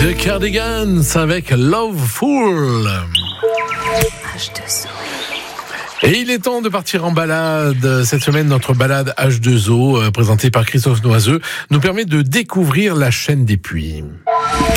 The Cardigans avec Loveful. Et il est temps de partir en balade. Cette semaine, notre balade H2O, présentée par Christophe Noiseux, nous permet de découvrir la chaîne des Puys.